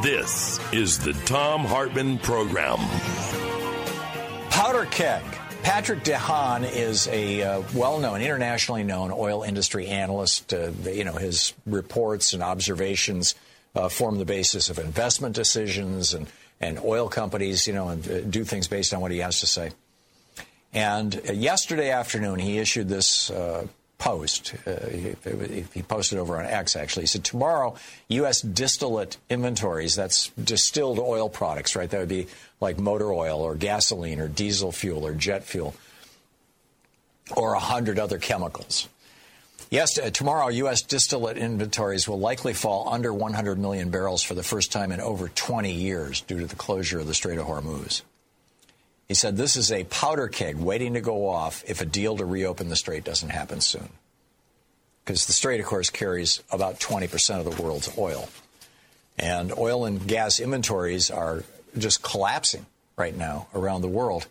This is the Thom Hartmann Program. Powder keg. Patrick DeHaan is a well-known, internationally known oil industry analyst. His reports and observations form the basis of investment decisions and oil companies, and do things based on what he has to say. And yesterday afternoon, he issued this post. He posted over on X, actually. He said, tomorrow, U.S. distillate inventories, that's distilled oil products, right? That would be like motor oil or gasoline or diesel fuel or jet fuel or 100 other chemicals. Yes, tomorrow, U.S. distillate inventories will likely fall under 100 million barrels for the first time in over 20 years due to the closure of the Strait of Hormuz. He said this is a powder keg waiting to go off if a deal to reopen the strait doesn't happen soon. Because the strait, of course, carries about 20% of the world's oil. And oil and gas inventories are just collapsing right now around the world.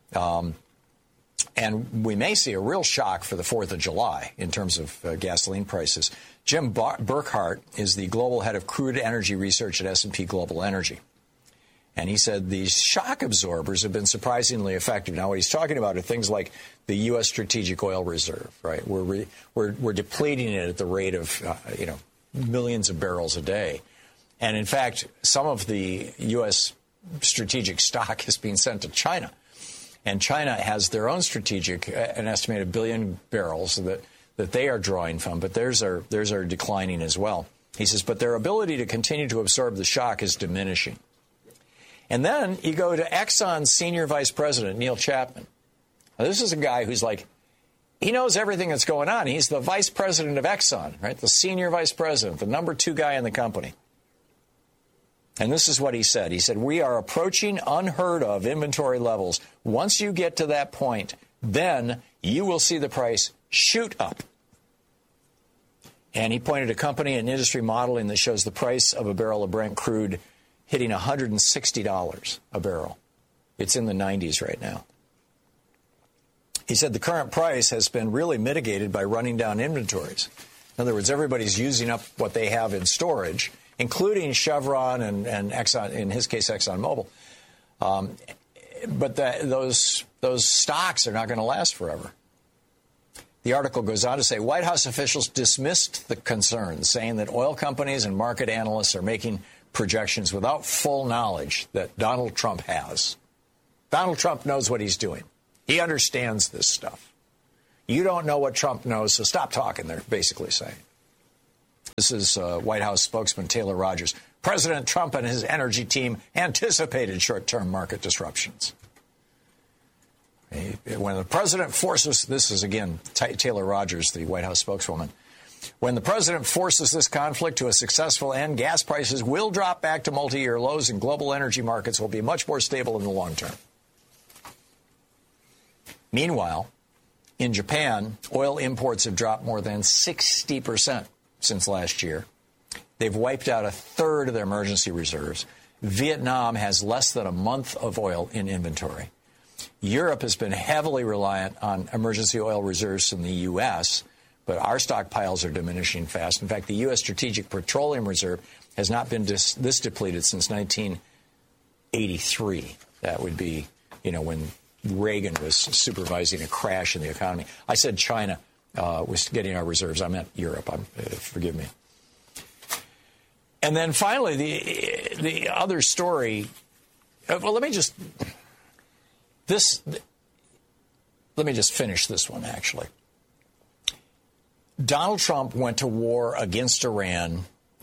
And we may see a real shock for the 4th of July in terms of gasoline prices. Jim Burkhart is the global head of crude energy research at S&P Global Energy. And he said these shock absorbers have been surprisingly effective. Now, what he's talking about are things like the U.S. Strategic Oil Reserve, right? We're depleting it at the rate of, millions of barrels a day. And, in fact, some of the U.S. strategic stock is being sent to China. And China has their own strategic, an estimated 1 billion barrels that they are drawing from, but theirs are declining as well. He says, but their ability to continue to absorb the shock is diminishing. And then you go to Exxon's senior vice president, Neil Chapman. Now, this is a guy who's he knows everything that's going on. He's the vice president of Exxon, right? The senior vice president, the number 2 guy in the company. And this is what he said. He said, we are approaching unheard of inventory levels. Once you get to that point, then you will see the price shoot up. And he pointed to company and industry modeling that shows the price of a barrel of Brent crude hitting $160 a barrel. It's in the 90s right now. He said the current price has been really mitigated by running down inventories. In other words, everybody's using up what they have in storage, including Chevron and Exxon, in his case, ExxonMobil. But those stocks are not going to last forever. The article goes on to say White House officials dismissed the concerns, saying that oil companies and market analysts are making projections without full knowledge that Donald Trump has. Donald Trump knows what he's doing. He understands this stuff. You don't know what Trump knows, so stop talking, they're basically saying. This is White House spokesman Taylor Rogers. President Trump and his energy team anticipated short-term market disruptions. When the president forces, this is again Taylor Rogers, the White House spokeswoman, when the president forces this conflict to a successful end, gas prices will drop back to multi-year lows and global energy markets will be much more stable in the long term. Meanwhile, in Japan, oil imports have dropped more than 60% since last year. They've wiped out a third of their emergency reserves. Vietnam has less than a month of oil in inventory. Europe has been heavily reliant on emergency oil reserves from the U.S., but our stockpiles are diminishing fast. In fact, the U.S. Strategic Petroleum Reserve has not been this depleted since 1983. That would be, when Reagan was supervising a crash in the economy. I said China was getting our reserves. I meant Europe. Forgive me. And then finally, the other story. Well, let me just finish this one, actually. Donald Trump went to war against Iran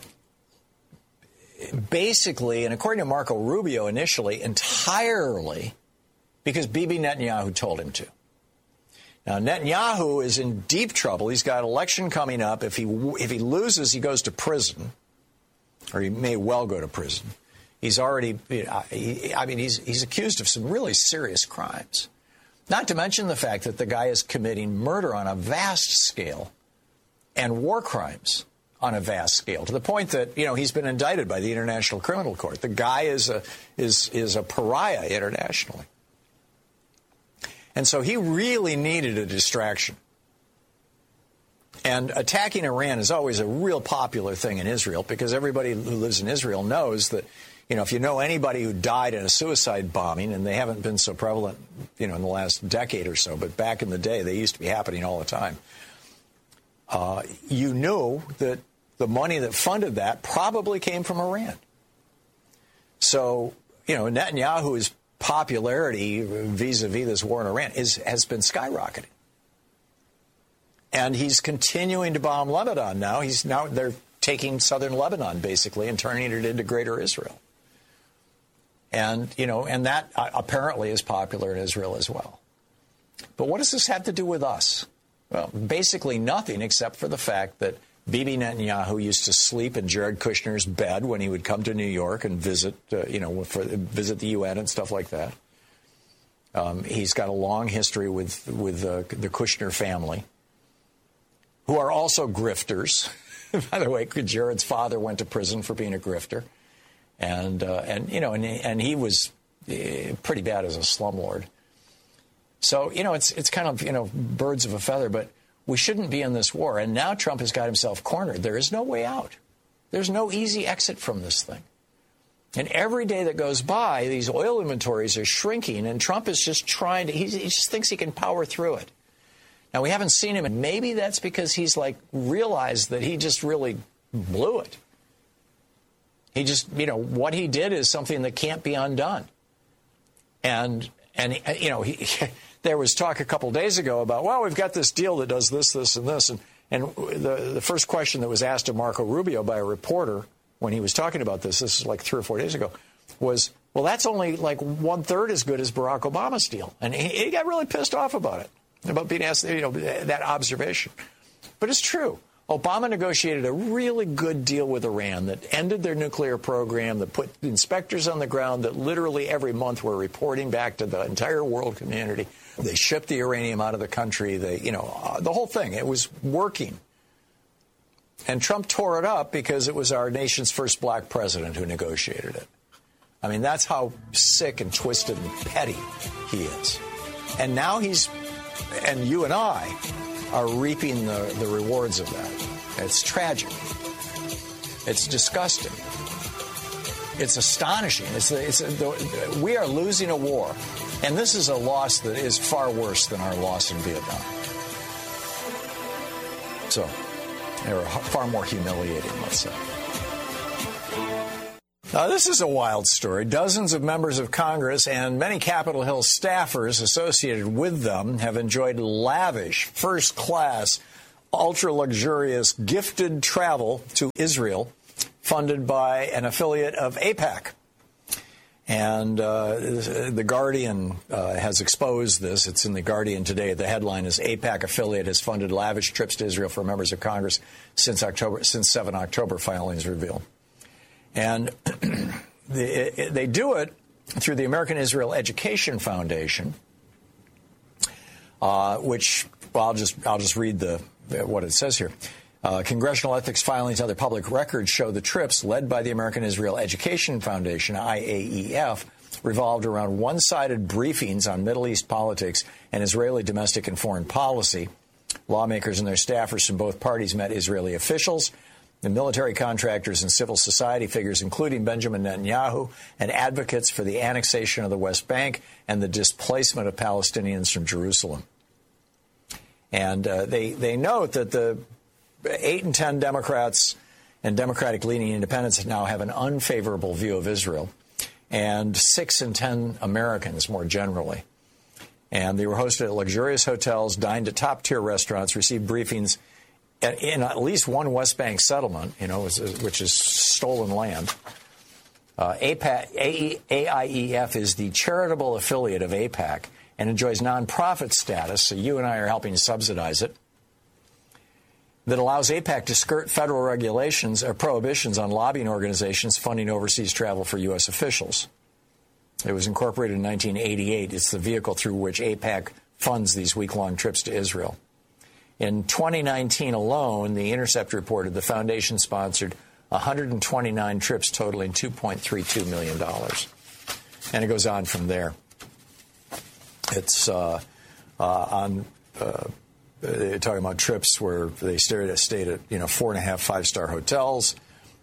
basically, and according to Marco Rubio initially, entirely because Bibi Netanyahu told him to. Now, Netanyahu is in deep trouble. He's got an election coming up. If he loses, he goes to prison, or he may well go to prison. He's already, he's accused of some really serious crimes. Not to mention the fact that the guy is committing murder on a vast scale and war crimes on a vast scale, to the point that, he's been indicted by the International Criminal Court. The guy is a pariah internationally. And so he really needed a distraction. And attacking Iran is always a real popular thing in Israel because everybody who lives in Israel knows that, if you know anybody who died in a suicide bombing, and they haven't been so prevalent, in the last decade or so, but back in the day, they used to be happening all the time. You knew that the money that funded that probably came from Iran. So, Netanyahu's popularity vis-a-vis this war in Iran has been skyrocketing. And he's continuing to bomb Lebanon now. They're taking southern Lebanon, basically, and turning it into greater Israel. And, and that apparently is popular in Israel as well. But what does this have to do with us? Well, basically nothing except for the fact that Bibi Netanyahu used to sleep in Jared Kushner's bed when he would come to New York and visit, visit the UN and stuff like that. He's got a long history with the Kushner family, who are also grifters. By the way, Jared's father went to prison for being a grifter, and he was pretty bad as a slumlord. So it's kind of birds of a feather, but we shouldn't be in this war. And now Trump has got himself cornered. There is no way out. There's no easy exit from this thing. And every day that goes by, these oil inventories are shrinking, and Trump is just trying to. He just thinks he can power through it. Now, we haven't seen him, and maybe that's because he's realized that he just really blew it. He just, what he did is something that can't be undone. And there was talk a couple days ago about, well, we've got this deal that does this, this, and this. And the first question that was asked of Marco Rubio by a reporter when he was talking about this is 3 or 4 days ago, was, well, that's only 1/3 as good as Barack Obama's deal. And he got really pissed off about it. About being asked, that observation. But it's true. Obama negotiated a really good deal with Iran that ended their nuclear program, that put inspectors on the ground that literally every month were reporting back to the entire world community. They shipped the uranium out of the country. The whole thing. It was working. And Trump tore it up because it was our nation's first black president who negotiated it. I mean, that's how sick and twisted and petty he is. And now and you and I are reaping the rewards of that. It's tragic. It's disgusting. It's astonishing. We are losing a war, and this is a loss that is far worse than our loss in Vietnam. So, they're far more humiliating, let's say. Now, this is a wild story. Dozens of members of Congress and many Capitol Hill staffers associated with them have enjoyed lavish, first-class, ultra-luxurious, gifted travel to Israel, funded by an affiliate of AIPAC. And The Guardian has exposed this. It's in The Guardian today. The headline is, AIPAC affiliate has funded lavish trips to Israel for members of Congress since 7 October, filings reveal. And they do it through the American Israel Education Foundation, which, well, I'll just read what it says here. Congressional ethics filings and other public records show the trips led by the American Israel Education Foundation, IAEF, revolved around one-sided briefings on Middle East politics and Israeli domestic and foreign policy. Lawmakers and their staffers from both parties met Israeli officials, the military contractors and civil society figures, including Benjamin Netanyahu, and advocates for the annexation of the West Bank and the displacement of Palestinians from Jerusalem. And they note that the 8 and 10 Democrats and Democratic-leaning independents now have an unfavorable view of Israel, and 6 in 10 Americans more generally. And they were hosted at luxurious hotels, dined at top-tier restaurants, received briefings in at least one West Bank settlement, which is stolen land. AIEF is the charitable affiliate of AIPAC and enjoys nonprofit status, so you and I are helping subsidize it, that allows AIPAC to skirt federal regulations or prohibitions on lobbying organizations funding overseas travel for U.S. officials. It was incorporated in 1988. It's the vehicle through which AIPAC funds these week-long trips to Israel. In 2019 alone, The Intercept reported the foundation sponsored 129 trips totaling $2.32 million. And it goes on from there. It's on talking about trips where they stayed at 4.5, 5-star hotels.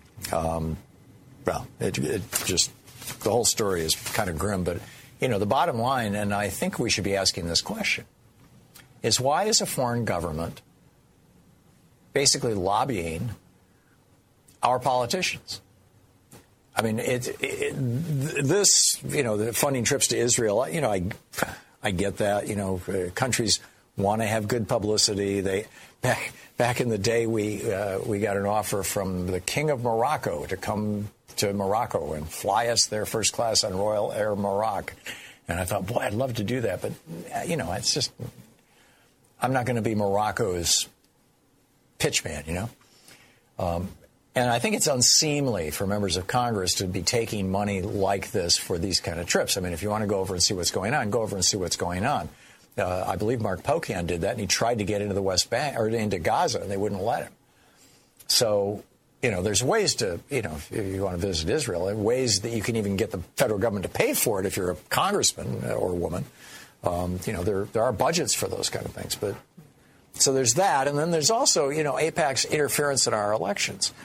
Well, it just, the whole story is kind of grim. But, the bottom line, and I think we should be asking this question, is why is a foreign government basically lobbying our politicians? I mean, the funding trips to Israel, I get that. Countries want to have good publicity. Back in the day, we got an offer from the King of Morocco to come to Morocco and fly us there first class on Royal Air Morocco. And I thought, boy, I'd love to do that. But, it's just, I'm not going to be Morocco's pitchman, And I think it's unseemly for members of Congress to be taking money like this for these kind of trips. I mean, if you want to go over and see what's going on, go over and see what's going on. I believe Mark Pocan did that, and he tried to get into the West Bank or into Gaza, and they wouldn't let him. So, there's ways to, if you want to visit Israel, ways that you can even get the federal government to pay for it if you're a congressman or woman. There are budgets for those kind of things. But so there's that, and then there's also, AIPAC's interference in our elections.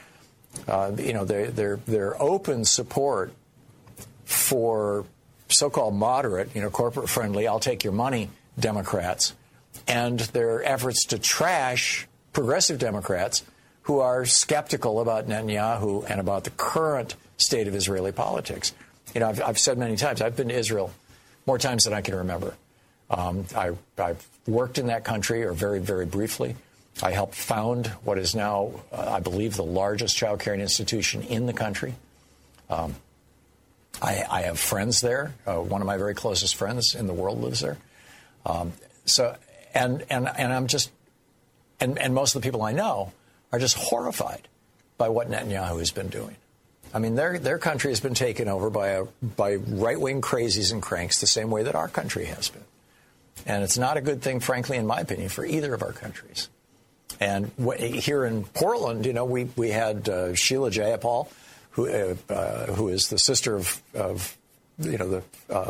Their open support for so-called moderate, corporate-friendly, I'll take your money Democrats, and their efforts to trash progressive Democrats who are skeptical about Netanyahu and about the current state of Israeli politics. I've said many times, I've been to Israel more times than I can remember. I've worked in that country, or very, very briefly. I helped found what is now, I believe, the largest child caring institution in the country. I have friends there. One of my very closest friends in the world lives there. And I'm just, and most of the people I know are just horrified by what Netanyahu has been doing. I mean, their country has been taken over by right-wing crazies and cranks the same way that our country has been. And it's not a good thing, frankly, in my opinion, for either of our countries. And here in Portland, we had Sheila Jayapal, who is the sister of Pramila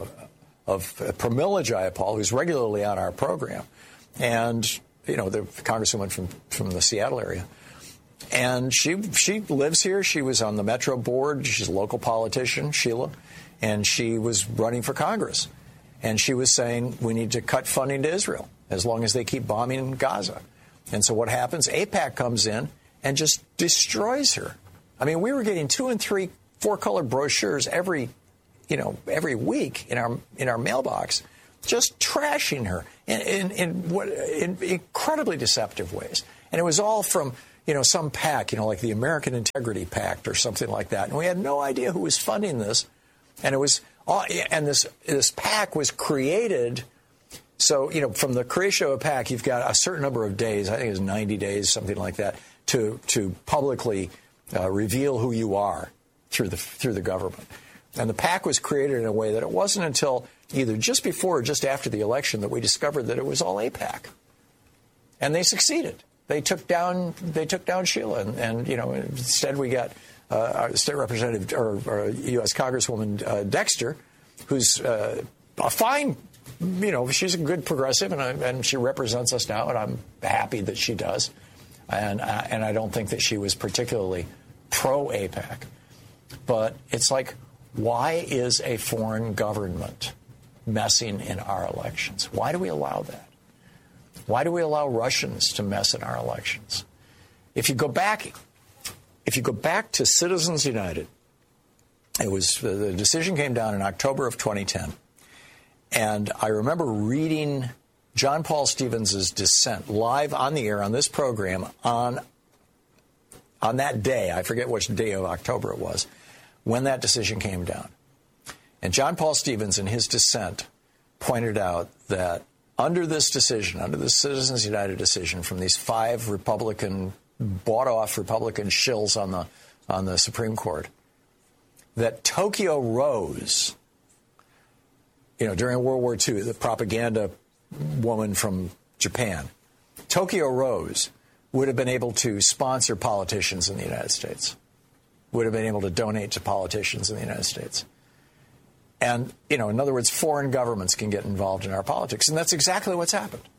Jayapal, who's regularly on our program, and the congresswoman from the Seattle area. And she lives here. She was on the Metro board. She's a local politician, Sheila, and she was running for Congress. And she was saying we need to cut funding to Israel as long as they keep bombing Gaza. And so what happens? AIPAC comes in and just destroys her. I mean, we were getting 2 and 3 4-color brochures every week in our mailbox, just trashing her in incredibly deceptive ways. And it was all from some PAC, like the American Integrity Pact or something like that. And we had no idea who was funding this. And it was, and this PAC was created. So, from the creation of a PAC, you've got a certain number of days, I think it's 90 days, something like that, to publicly reveal who you are through the government. And the PAC was created in a way that it wasn't until either just before or just after the election that we discovered that it was all AIPAC. And they succeeded. They took down Sheila, and instead we got State Representative or U.S. Congresswoman Dexter, who's a fine. She's a good progressive, and she represents us now, and I'm happy that she does. And I don't think that she was particularly pro-AIPAC. But it's like, why is a foreign government messing in our elections? Why do we allow that? Why do we allow Russians to mess in our elections? If you go back to Citizens United, the decision came down in October of 2010. And I remember reading John Paul Stevens' dissent live on the air on this program on that day. I forget which day of October it was, when that decision came down. And John Paul Stevens, in his dissent, pointed out that under this decision, under the Citizens United decision from these 5 bought-off Republican shills on the Supreme Court, that Tokyo Rose, during World War II, the propaganda woman from Japan, Tokyo Rose would have been able to sponsor politicians in the United States, would have been able to donate to politicians in the United States. And, in other words, foreign governments can get involved in our politics. And that's exactly what's happened.